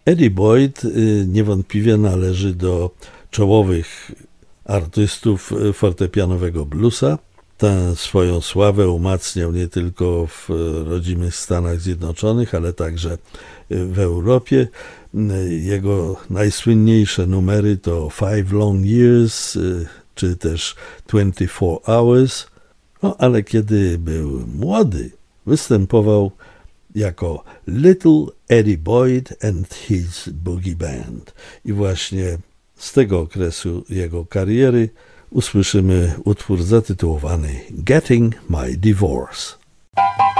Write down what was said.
Eddie Boyd niewątpliwie należy do czołowych artystów fortepianowego bluesa. Tę swoją sławę umacniał nie tylko w rodzimych Stanach Zjednoczonych, ale także w Europie. Jego najsłynniejsze numery to Five Long Years czy też 24 Hours. No, ale kiedy był młody, występował jako Little Eddie Boyd and His Boogie Band. I właśnie z tego okresu jego kariery usłyszymy utwór zatytułowany Getting My Divorce.